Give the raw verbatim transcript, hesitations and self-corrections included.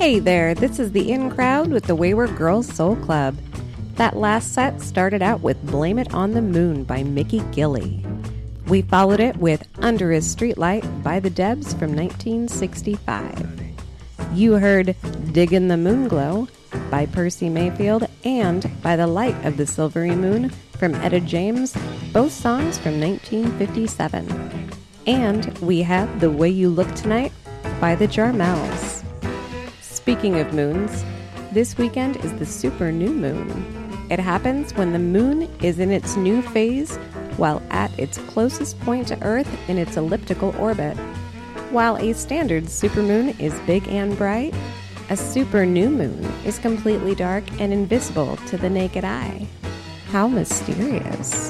Hey there, this is the In Crowd with the Wayward Girls Soul Club. That last set started out with Blame It on the Moon by Mickey Gilley. We followed it with Under His Streetlight by the Debs from nineteen sixty-five. You heard Diggin' the Moonglow by Percy Mayfield and By the Light of the Silvery Moon from Etta James, both songs from nineteen fifty-seven. And we had The Way You Look Tonight by the Jarmels. Speaking of moons, this weekend is the super new moon. It happens when the moon is in its new phase while at its closest point to Earth in its elliptical orbit. While a standard supermoon is big and bright, a super new moon is completely dark and invisible to the naked eye. How mysterious.